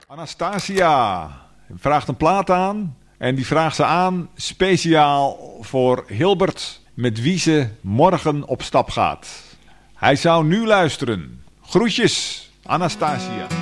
Anastasia vraagt een plaat aan. En die vraagt ze aan speciaal voor Hilbert, met wie ze morgen op stap gaat. Hij zou nu luisteren. Groetjes, Anastasia.